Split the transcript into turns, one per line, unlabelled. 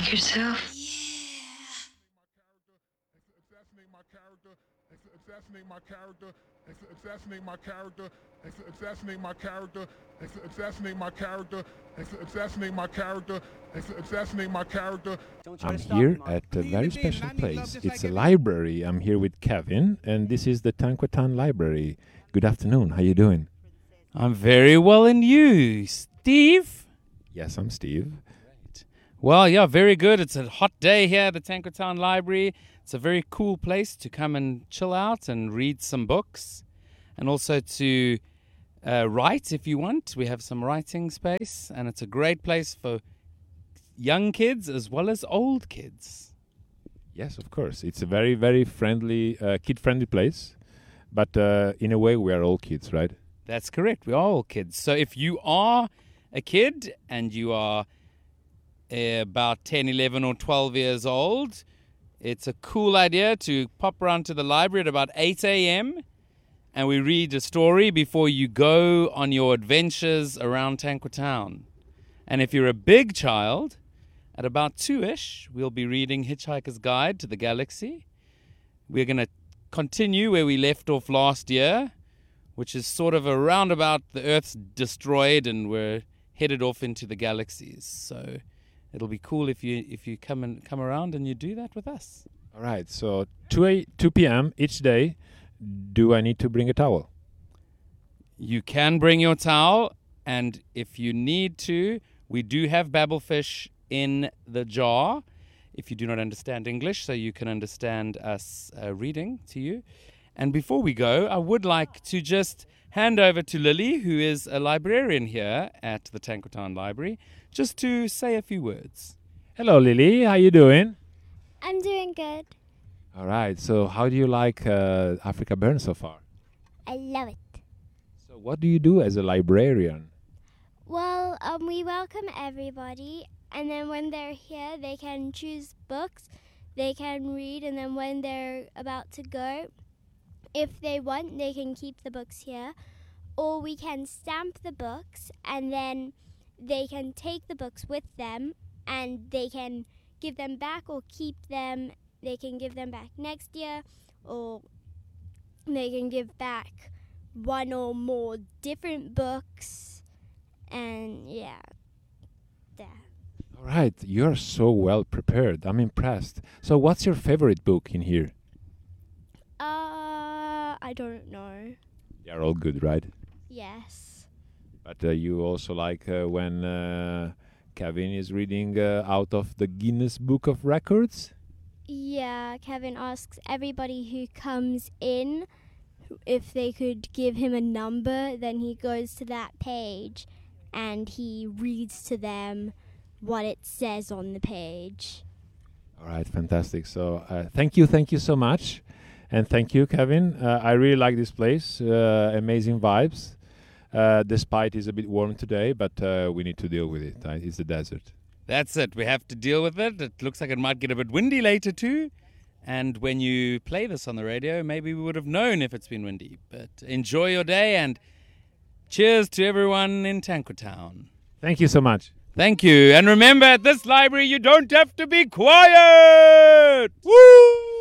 like yourself?
Assassinate my character, assassinate my character, assassinate my character, assassinate my character, assassinate my character, assassinate my character, assassinate my character. I'm here at a very special place. It's a library. I'm here with Kevin, and this is the Tanquetan Library. Good afternoon. How you doing?
I'm very well, and you, Steve?
Yes, I'm Steve.
Well, yeah, very good. It's a hot day here at the Tanquetan Library. It's a very cool place to come and chill out and read some books, and also to write if you want. We have some writing space, and it's a great place for young kids as well as old kids.
Yes, of course. It's a very, very friendly, kid-friendly place, but in a way we are all kids, right?
That's correct. We are all kids. So if you are a kid and you are about 10, 11 or 12 years old, it's a cool idea to pop around to the library at about 8 a.m. and we read a story before you go on your adventures around Tanquetown. And if you're a big child, at about 2-ish, we'll be reading Hitchhiker's Guide to the Galaxy. We're going to continue where we left off last year, which is sort of around about the Earth's destroyed and we're headed off into the galaxies. So it'll be cool if you come around and you do that with us.
All right. So 2 p.m. each day. Do I need to bring a towel?
You can bring your towel, and if you need to, we do have Babelfish in the jar. If you do not understand English, so you can understand us reading to you. And before we go, I would like to just hand over to Lily, who is a librarian here at the Tanquetan Library, just to say a few words.
Hello, Lily. How you doing?
I'm doing good.
All right. So how do you like Africa Burn so far?
I love it.
So what do you do as a librarian?
Well, we welcome everybody, and then when they're here, they can choose books, they can read, and then when they're about to go, if they want, they can keep the books here, or we can stamp the books, and then they can take the books with them, and they can give them back or keep them. They can give them back next year, or they can give back one or more different books, and yeah.
All right, you're so well prepared. I'm impressed. So what's your favorite book in here?
I don't know.
They're all good, right?
Yes.
But you also like when Kevin is reading out of the Guinness Book of Records?
Yeah, Kevin asks everybody who comes in if they could give him a number, then he goes to that page and he reads to them what it says on the page.
All right, fantastic. So thank you so much. And thank you, Kevin. I really like this place. Amazing vibes. Despite it's a bit warm today, but we need to deal with it. Right? It's the desert.
That's it. We have to deal with it. It looks like it might get a bit windy later too. And when you play this on the radio, maybe we would have known if it's been windy. But enjoy your day and cheers to everyone in Tanquetown.
Thank you so much.
Thank you. And remember, at this library, you don't have to be quiet. Woo!